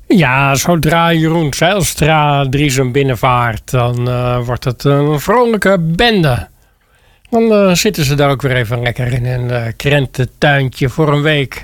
Ja, zodra Jeroen Zijlstra Driesem binnenvaart, dan wordt het een vrolijke bende. Dan zitten ze daar ook weer even lekker in een krententuintje voor een week.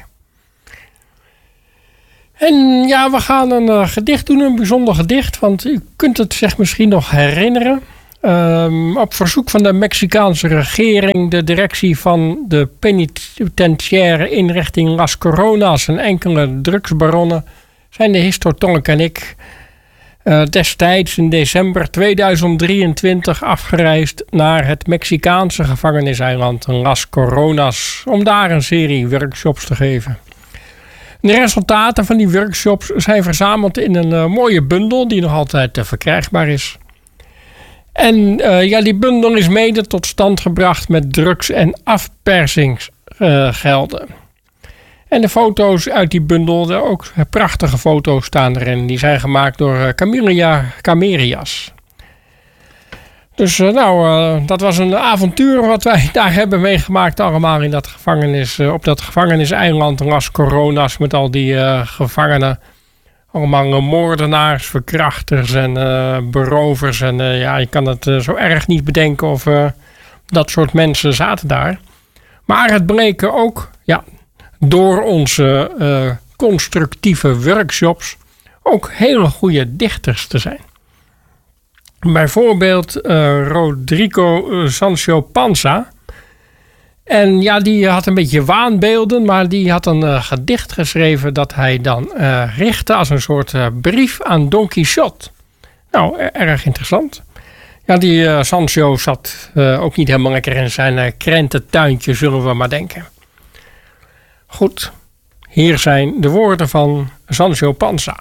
En ja, we gaan een gedicht doen, een bijzonder gedicht. Want u kunt het zich misschien nog herinneren. Op verzoek van de Mexicaanse regering, de directie van de penitentiaire inrichting Las Coronas en enkele drugsbaronnen, zijn de Histotonk en ik destijds in december 2023 afgereisd naar het Mexicaanse gevangeniseiland Las Coronas om daar een serie workshops te geven. De resultaten van die workshops zijn verzameld in een mooie bundel die nog altijd verkrijgbaar is. En die bundel is mede tot stand gebracht met drugs- en afpersingsgelden. En de foto's uit die bundel, ook prachtige foto's staan erin. Die zijn gemaakt door Camilla Camerias. Dus dat was een avontuur wat wij daar hebben meegemaakt. Allemaal in dat gevangenis, op dat gevangeniseiland Las Coronas met al die gevangenen. Allemaal moordenaars, verkrachters en berovers. En je kan het zo erg niet bedenken of dat soort mensen zaten daar. Maar het bleken ook, door onze constructieve workshops ook hele goede dichters te zijn. Bijvoorbeeld Rodrigo Sancho Panza. En die had een beetje waanbeelden, maar die had een gedicht geschreven dat hij dan richtte als een soort brief aan Don Quixote. Nou, erg interessant. Ja, die Sancho zat ook niet helemaal lekker in zijn krententuintje, zullen we maar denken. Goed, hier zijn de woorden van Sancho Panza.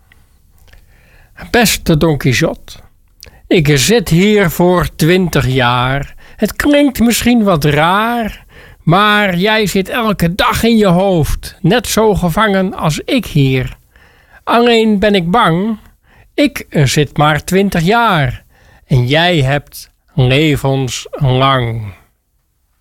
Beste Don Quixote, ik zit hier voor 20 jaar. Het klinkt misschien wat raar, maar jij zit elke dag in je hoofd, net zo gevangen als ik hier. Alleen ben ik bang, ik zit maar 20 jaar en jij hebt levenslang.